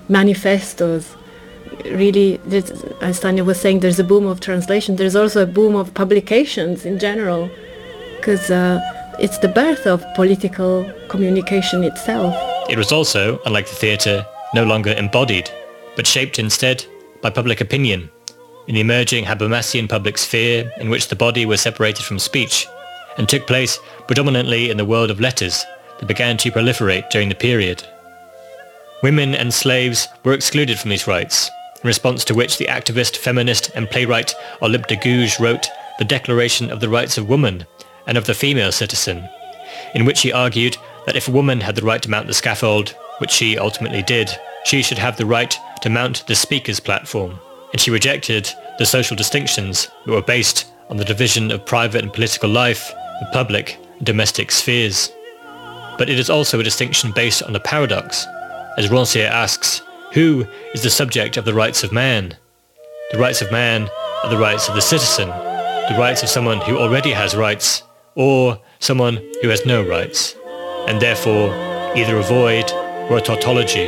manifestos. Really, as Tanya was saying, there's a boom of translation. There's also a boom of publications in general, because it's the birth of political communication itself. It was also, unlike the theatre, no longer embodied, but shaped instead by public opinion, in the emerging Habermasian public sphere in which the body was separated from speech, and took place predominantly in the world of letters that began to proliferate during the period. Women and slaves were excluded from these rights, in response to which the activist, feminist and playwright Olympe de Gouges wrote the Declaration of the Rights of Woman and of the Female Citizen, in which he argued that if a woman had the right to mount the scaffold, which she ultimately did, she should have the right to mount the speaker's platform, and she rejected the social distinctions that were based on the division of private and political life, the public and domestic spheres. But it is also a distinction based on a paradox, as Rancière asks, who is the subject of the rights of man? The rights of man are the rights of the citizen, the rights of someone who already has rights, or someone who has no rights, and therefore either a void or a tautology.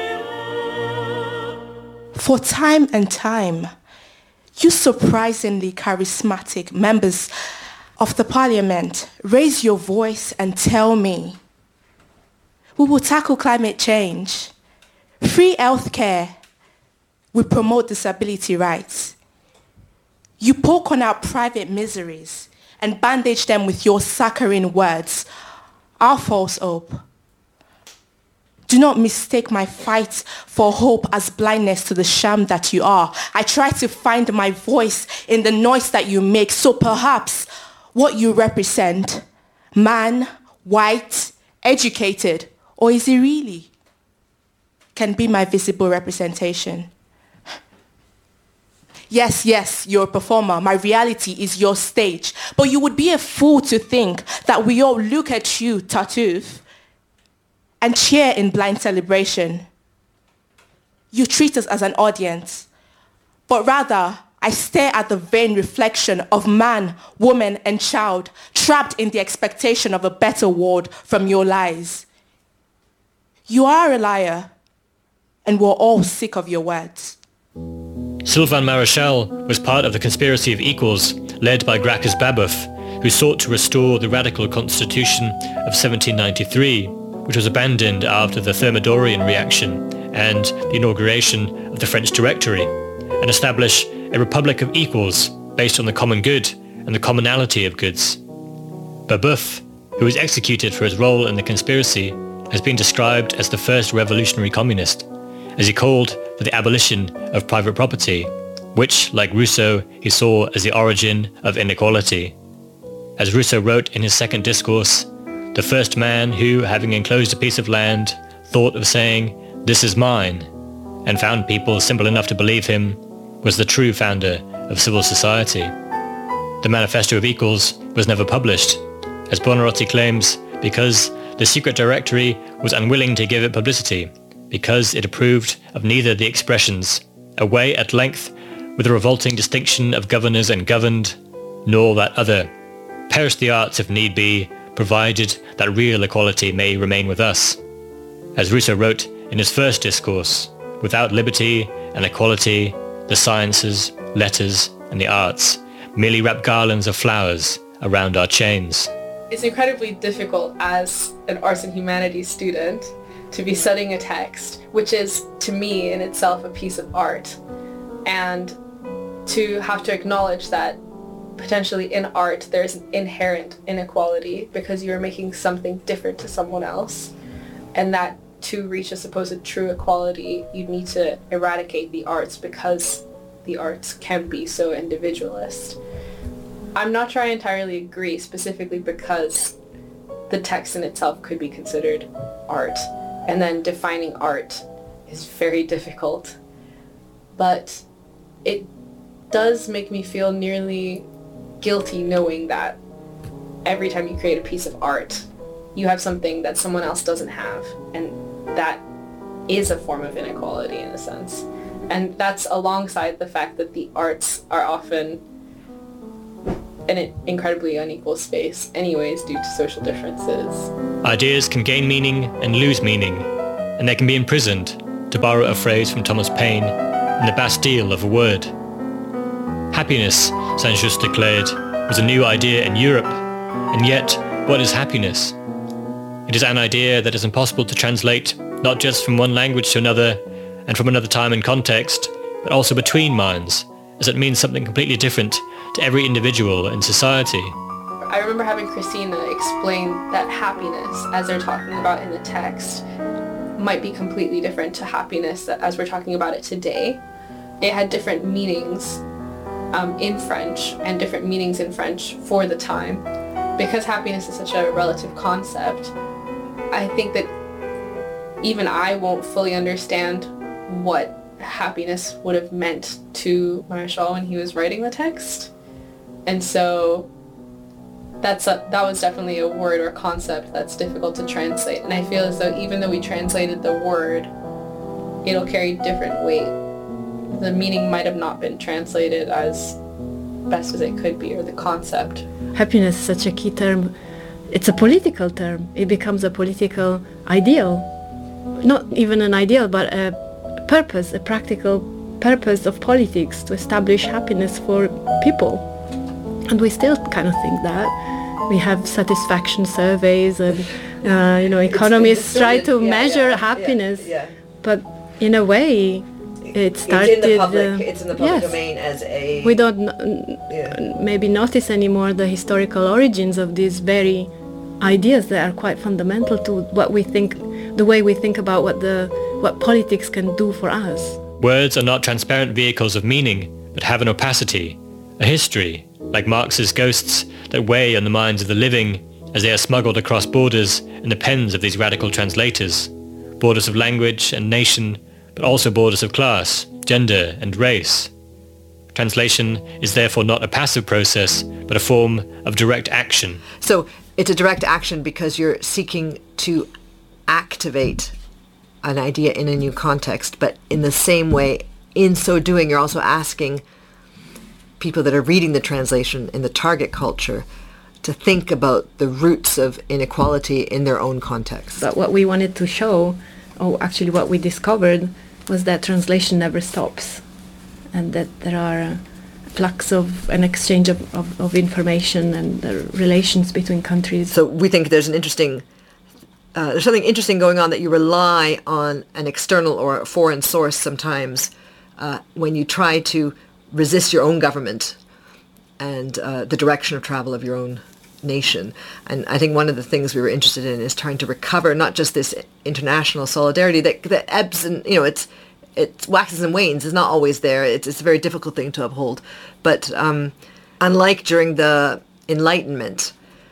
For time and time, you surprisingly charismatic members of the parliament raise your voice and tell me, we will tackle climate change. Free healthcare. We promote disability rights. You poke on our private miseries and bandage them with your saccharine words, our false hope. Do not mistake my fight for hope as blindness to the sham that you are. I try to find my voice in the noise that you make, so perhaps what you represent, man, white, educated, or is it really, can be my visible representation. Yes, you're a performer. My reality is your stage. But you would be a fool to think that we all look at you, Tartuffe, and cheer in blind celebration. You treat us as an audience, but rather I stare at the vain reflection of man, woman, and child trapped in the expectation of a better world from your lies. You are a liar, and we're all sick of your words. Sylvain Maréchal was part of the conspiracy of equals led by Gracchus Babeuf, who sought to restore the radical constitution of 1793, which was abandoned after the Thermidorian reaction and the inauguration of the French Directory, and establish a republic of equals based on the common good and the commonality of goods. Babeuf, who was executed for his role in the conspiracy, has been described as the first revolutionary communist, as he called for the abolition of private property, which, like Rousseau, he saw as the origin of inequality. As Rousseau wrote in his second discourse, the first man who, having enclosed a piece of land, thought of saying, "This is mine," and found people simple enough to believe him, was the true founder of civil society. The Manifesto of Equals was never published, as Buonarroti claims, because the secret directory was unwilling to give it publicity, because it approved of neither the expressions, away at length with the revolting distinction of governors and governed, nor that other, perish the arts if need be, provided that real equality may remain with us. As Rousseau wrote in his first discourse, without liberty and equality, the sciences, letters, and the arts merely wrap garlands of flowers around our chains. It's incredibly difficult as an arts and humanities student to be studying a text, which is, to me, in itself a piece of art, and to have to acknowledge that potentially in art there's an inherent inequality because you're making something different to someone else, and that to reach a supposed true equality you need to eradicate the arts because the arts can be so individualist. I'm not sure I entirely agree, specifically because the text in itself could be considered art, and then defining art is very difficult. But it does make me feel nearly guilty knowing that every time you create a piece of art, you have something that someone else doesn't have, and that is a form of inequality in a sense. And that's alongside the fact that the arts are often in an incredibly unequal space anyways due to social differences. Ideas can gain meaning and lose meaning, and they can be imprisoned, to borrow a phrase from Thomas Paine, in the Bastille of a word. Happiness, Saint-Just declared, was a new idea in Europe, and yet, what is happiness? It is an idea that is impossible to translate not just from one language to another and from another time and context, but also between minds, as it means something completely different to every individual in society. I remember having Christina explain that happiness, as they're talking about in the text, might be completely different to happiness as we're talking about it today. It had different meanings in French and different meanings in French for the time. Because happiness is such a relative concept, I think that even I won't fully understand what happiness would have meant to Maréchal when he was writing the text. And so that was definitely a word or concept that's difficult to translate. And I feel as though even though we translated the word, it'll carry different weight. The meaning might have not been translated as best as it could be, or the concept. Happiness is such a key term. It's a political term. It becomes a political ideal. Not even an ideal, but a purpose, a practical purpose of politics to establish happiness for people. And we still kind of think that. We have satisfaction surveys and, economists try to measure happiness. But in a way, it started... It's in the public domain as a... We don't maybe notice anymore the historical origins of these very ideas that are quite fundamental to what we think, the way we think about what politics can do for us. Words are not transparent vehicles of meaning, but have an opacity, a history, like Marx's ghosts that weigh on the minds of the living as they are smuggled across borders in the pens of these radical translators, borders of language and nation, but also borders of class, gender and race. Translation is therefore not a passive process, but a form of direct action. So it's a direct action because you're seeking to activate an idea in a new context, but in the same way, in so doing, you're also asking people that are reading the translation in the target culture to think about the roots of inequality in their own context. But what we wanted to show, or actually what we discovered, was that translation never stops, and that there are flux of an exchange of information and the relations between countries. So we think there's there's something interesting going on, that you rely on an external or a foreign source sometimes when you try to resist your own government and the direction of travel of your own nation. And I think one of the things we were interested in is trying to recover not just this international solidarity that ebbs and, it waxes and wanes, is not always there. It's a very difficult thing to uphold. But unlike during the Enlightenment,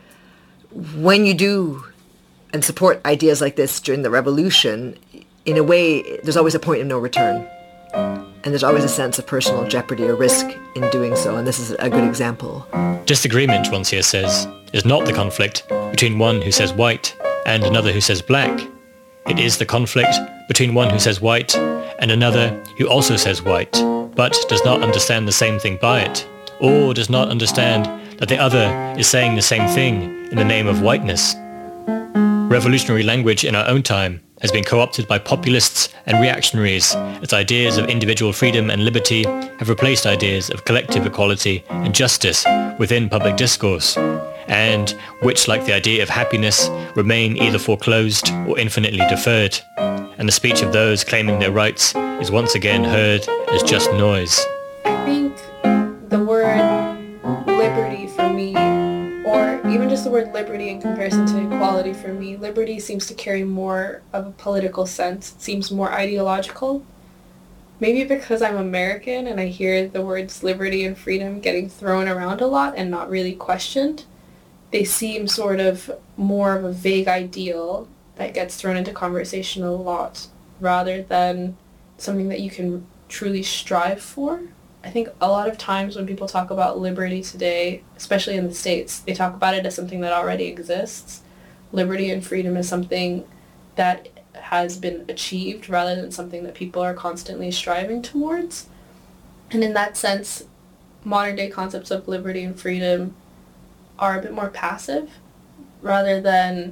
when you do and support ideas like this during the revolution, in a way, there's always a point of no return. And there's always a sense of personal jeopardy or risk in doing so, and this is a good example. Disagreement, Rancière says, is not the conflict between one who says white and another who says black. It is the conflict between one who says white and another who also says white, but does not understand the same thing by it, or does not understand that the other is saying the same thing in the name of whiteness. Revolutionary language in our own time has been co-opted by populists and reactionaries as ideas of individual freedom and liberty have replaced ideas of collective equality and justice within public discourse, and which, like the idea of happiness, remain either foreclosed or infinitely deferred. And the speech of those claiming their rights is once again heard as just noise. I think the word liberty for me, or even just the word liberty in comparison to equality for me, liberty seems to carry more of a political sense. It seems more ideological. Maybe because I'm American and I hear the words liberty and freedom getting thrown around a lot and not really questioned, they seem sort of more of a vague ideal that gets thrown into conversation a lot rather than something that you can truly strive for. I think a lot of times when people talk about liberty today, especially in the States, they talk about it as something that already exists. Liberty and freedom is something that has been achieved rather than something that people are constantly striving towards. And in that sense, modern day concepts of liberty and freedom are a bit more passive rather than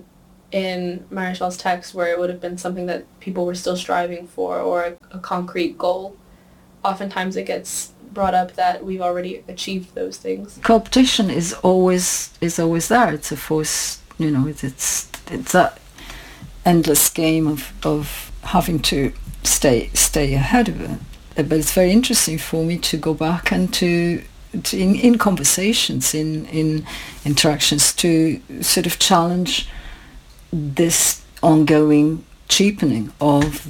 in Maréchal's text, where it would have been something that people were still striving for, or a concrete goal, oftentimes it gets brought up that we've already achieved those things. Competition is always there. It's a force, it's that endless game of having to stay ahead of it. But it's very interesting for me to go back and to in conversations, in interactions, to sort of challenge this ongoing cheapening of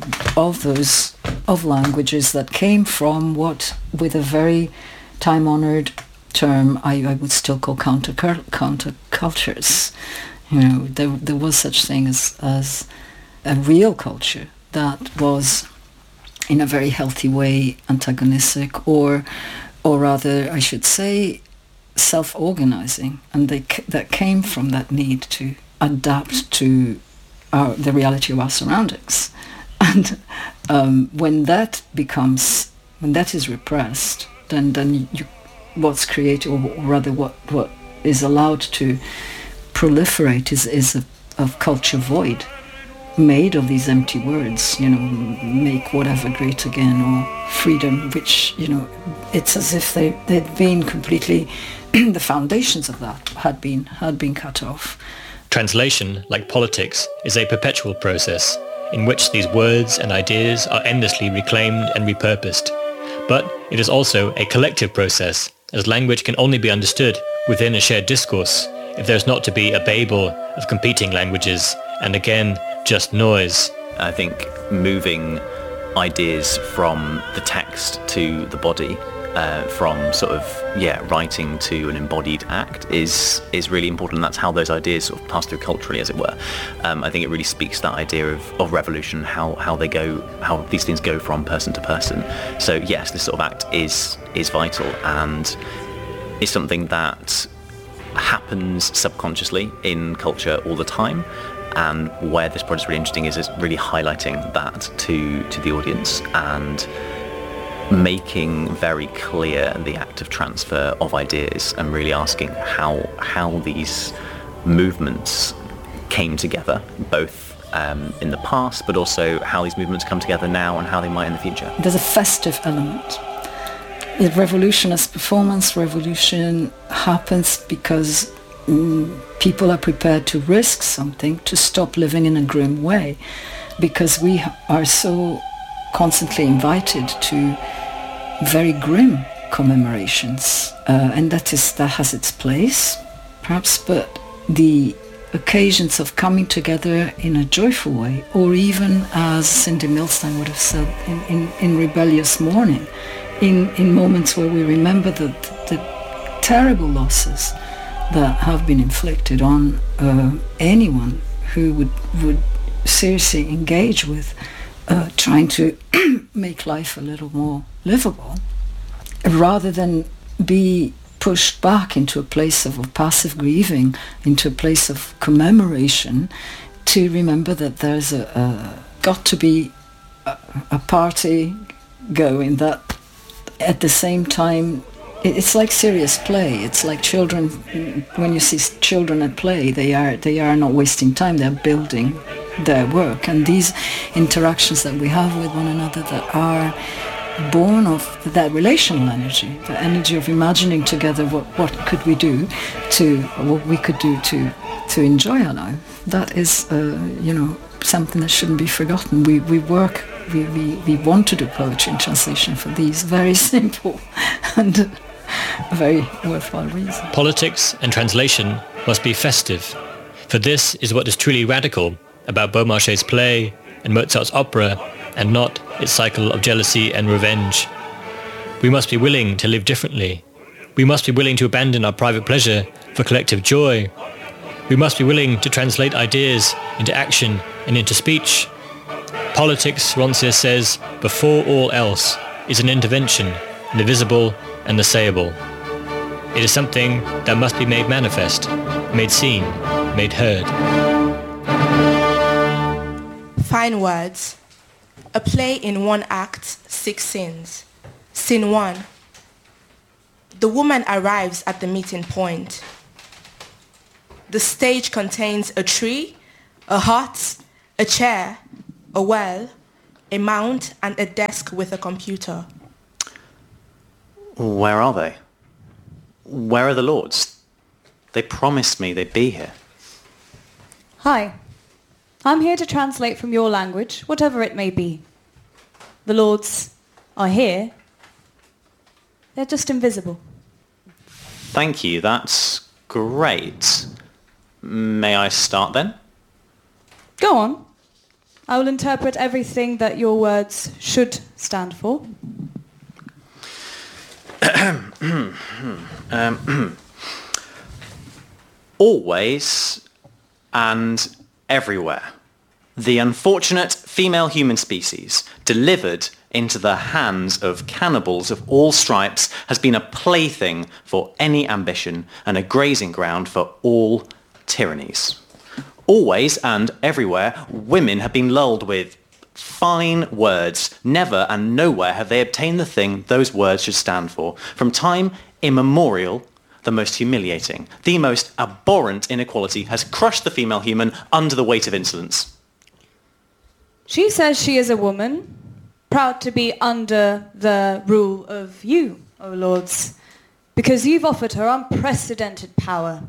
languages that came from what, with a very time-honored term, I would still call countercultures. There was such thing as a real culture that was, in a very healthy way, antagonistic, or rather, I should say, self-organizing, and that came from that need to adapt to the reality of our surroundings. And when that is repressed, then what's created, or rather what is allowed to proliferate is a culture void, made of these empty words, make whatever great again, or freedom, which, it's as if they'd been completely, the foundations of that had been cut off. Translation, like politics, is a perpetual process in which these words and ideas are endlessly reclaimed and repurposed. But it is also a collective process, as language can only be understood within a shared discourse if there's not to be a Babel of competing languages, and again, just noise. I think moving ideas from the text to the body, from sort of writing to an embodied act is really important. That's how those ideas sort of pass through culturally, as it were. I think it really speaks to that idea of revolution, how these things go from person to person. So yes, this sort of act is vital, and is something that happens subconsciously in culture all the time. And where this project is really interesting is really highlighting that to the audience and making very clear the act of transfer of ideas, and really asking how these movements came together, both in the past, but also how these movements come together now and how they might in the future. There's a festive element. The revolution as performance, revolution happens because people are prepared to risk something, to stop living in a grim way, because we are so constantly invited to very grim commemorations, and that has its place, perhaps, but the occasions of coming together in a joyful way, or even, as Cindy Milstein would have said, in rebellious mourning, in moments where we remember the terrible losses that have been inflicted on anyone who would seriously engage with trying to make life a little more livable, rather than be pushed back into a place of passive grieving, into a place of commemoration, to remember that there's got to be a party going, that at the same time it's like serious play. It's like children. When you see children at play, they are not wasting time. They're building their work, and these interactions that we have with one another that are born of that relational energy, the energy of imagining together what could we do what we could do to enjoy our life. That is something that shouldn't be forgotten. We want to do poetry in translation for these very simple and very worthwhile reasons. Politics and translation must be festive, for this is what is truly radical about Beaumarchais' play and Mozart's opera, and not its cycle of jealousy and revenge. We must be willing to live differently. We must be willing to abandon our private pleasure for collective joy. We must be willing to translate ideas into action and into speech. Politics, Roncier says, before all else, is an intervention in the visible and the sayable. It is something that must be made manifest, made seen, made heard. Fine words. A play in one act, 6 scenes. Scene 1. The woman arrives at the meeting point. The stage contains a tree, a hut, a chair, a well, a mount, and a desk with a computer. Where are they? Where are the lords? They promised me they'd be here. Hi. I'm here to translate from your language, whatever it may be. The lords are here. They're just invisible. Thank you, that's great. May I start then? Go on. I will interpret everything that your words should stand for. Always and everywhere. The unfortunate female human species, delivered into the hands of cannibals of all stripes, has been a plaything for any ambition and a grazing ground for all tyrannies. Always and everywhere, women have been lulled with fine words. Never and nowhere have they obtained the thing those words should stand for. From time immemorial, the most humiliating, the most abhorrent inequality has crushed the female human under the weight of insolence. She says she is a woman, proud to be under the rule of you, O lords, because you've offered her unprecedented power.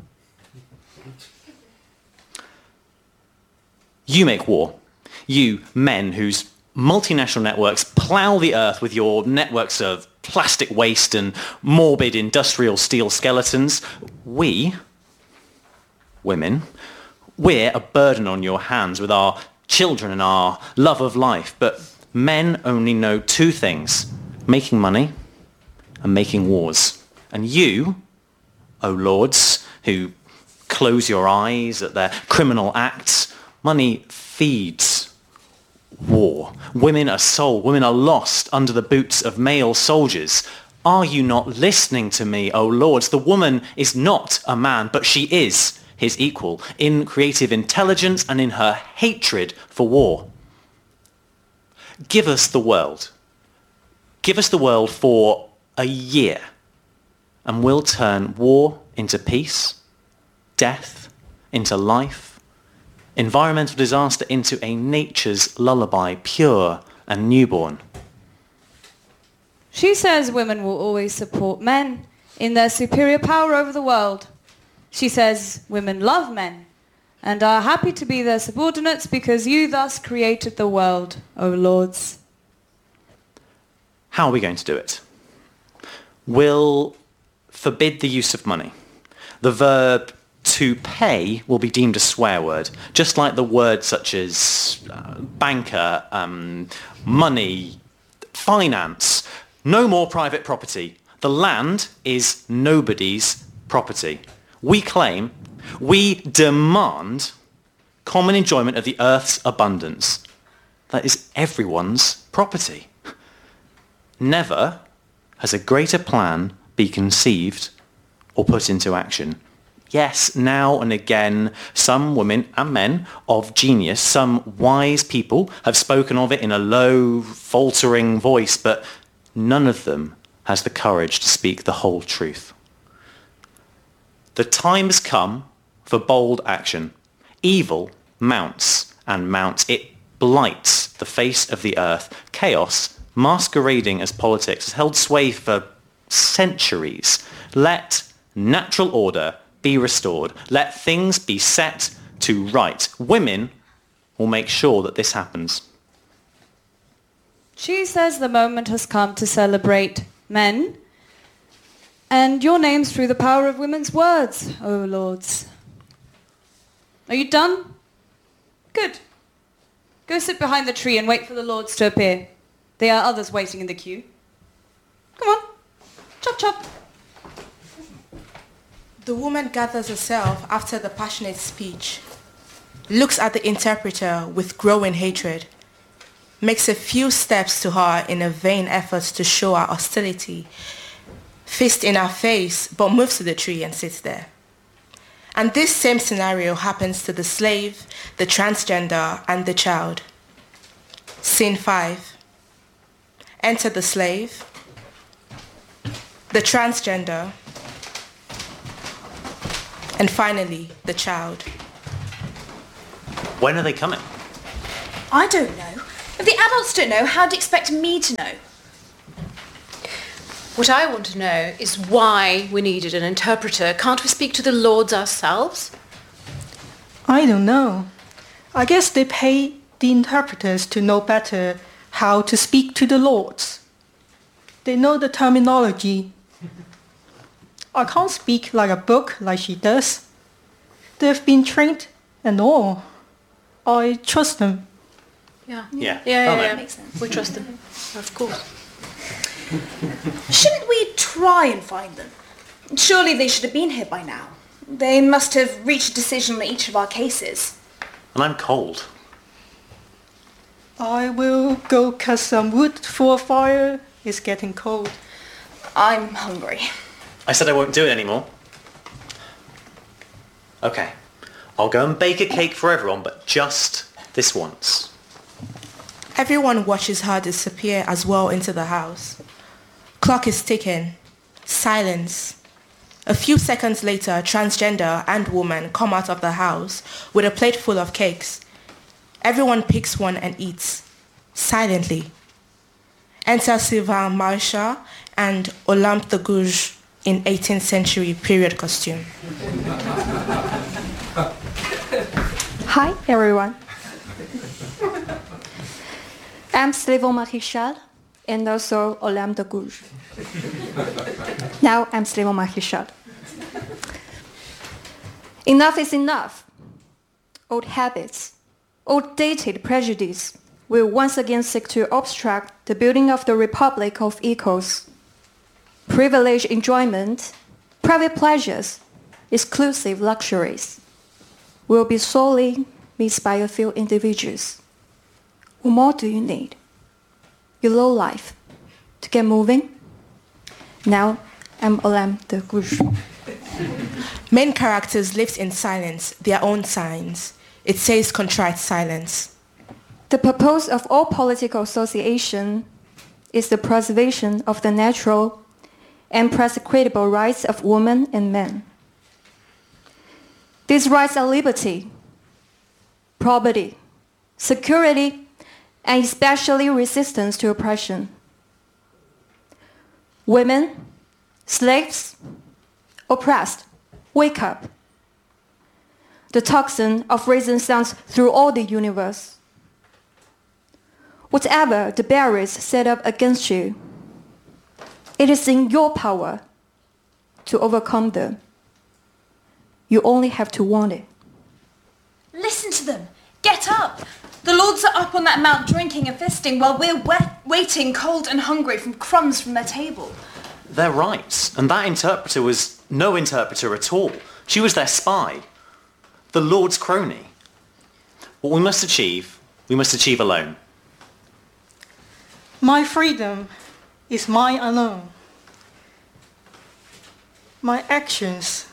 You make war. You men whose multinational networks plough the earth with your networks of plastic waste and morbid industrial steel skeletons. We, women, we're a burden on your hands with our children and our love of life. But men only know two things: making money and making wars. And you, O lords, who close your eyes at their criminal acts, money feeds war. Women are sold. Women are lost under the boots of male soldiers. Are you not listening to me, O lords? The woman is not a man, but she is his equal in creative intelligence and in her hatred for war. Give us the world. Give us the world for a year, and we'll turn war into peace, death into life, environmental disaster into a nature's lullaby, pure and newborn. She says women will always support men in their superior power over the world. She says women love men and are happy to be their subordinates because you thus created the world, O lords. How are we going to do it? We'll forbid the use of money. The verb to pay will be deemed a swear word, just like the words such as banker, money, finance. No more private property. The land is nobody's property. We claim, we demand common enjoyment of the earth's abundance. That is everyone's property. Never has a greater plan been conceived or put into action. Yes, now and again, some women and men of genius, some wise people have spoken of it in a low, faltering voice, but none of them has the courage to speak the whole truth. The time has come for bold action. Evil mounts and mounts. It blights the face of the earth. Chaos, masquerading as politics, has held sway for centuries. Let natural order be restored. Let things be set to right. Women will make sure that this happens. She says the moment has come to celebrate men and your names through the power of women's words, O lords. Are you done? Good. Go sit behind the tree and wait for the lords to appear. There are others waiting in the queue. Come on. Chop, chop. The woman gathers herself after the passionate speech, looks at the interpreter with growing hatred, makes a few steps to her in a vain effort to show her hostility, fist in her face, but moves to the tree and sits there. And this same scenario happens to the slave, the transgender, and the child. Scene 5. Enter the slave, the transgender, and finally, the child. When are they coming? I don't know. If the adults don't know, how do you expect me to know? What I want to know is why we needed an interpreter. Can't we speak to the lords ourselves? I don't know. I guess they pay the interpreters to know better how to speak to the lords. They know the terminology. I can't speak like a book like she does. They've been trained and all. I trust them. Yeah. Makes sense. We trust them, of course. Shouldn't we try and find them? Surely they should have been here by now. They must have reached a decision on each of our cases. And I'm cold. I will go cut some wood for a fire. It's getting cold. I'm hungry. I said I won't do it anymore. Okay. I'll go and bake a cake for everyone, but just this once. Everyone watches her disappear as well into the house. Clock is ticking. Silence. A few seconds later, transgender and woman come out of the house with a plate full of cakes. Everyone picks one and eats. Silently. Enter Sylvain Marchal and Olympe de Gouges in 18th century period costume. Hi, everyone. I'm Sylvain Marchal and also Olympe de Gouges. Now I'm Sylvain Marchal. Enough is enough. Old habits, outdated prejudice will once again seek to obstruct the building of the Republic of Equals. Privileged enjoyment, private pleasures, exclusive luxuries will be solely missed by a few individuals. What more do you need? Your low life to get moving? Now I'm Olympe de Gouges. Main characters live in silence, their own signs. It says contrite silence. The purpose of all political association is the preservation of the natural and prescriptible rights of women and men. These rights are liberty, property, security, and especially resistance to oppression. Women, slaves, oppressed, wake up. The tocsin of reason sounds through all the universe. Whatever the barriers set up against you, it is in your power to overcome them. You only have to want it. Listen to them. Get up. The lords are up on that mount drinking and feasting while we're waiting cold and hungry from crumbs from their table. They're right. And that interpreter was no interpreter at all. She was their spy. The Lord's crony. What we must achieve alone. My freedom is mine alone. My actions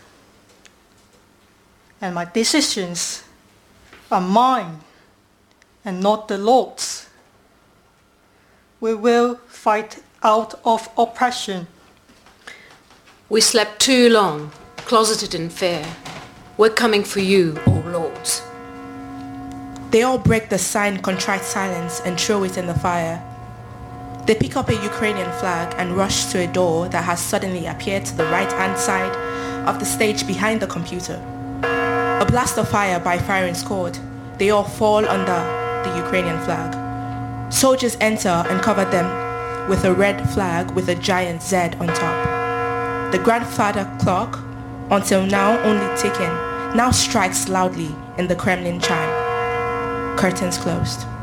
and my decisions are mine and not the Lord's. We will fight out of oppression. We slept too long, closeted in fear. We're coming for you, O lords. They all break the sign contrite silence and throw it in the fire. They pick up a Ukrainian flag and rush to a door that has suddenly appeared to the right-hand side of the stage behind the computer. A blast of fire by firing squad. They all fall under the Ukrainian flag. Soldiers enter and cover them with a red flag with a giant Z on top. The grandfather clock, until now only ticking, now strikes loudly in the Kremlin chime. Curtains closed.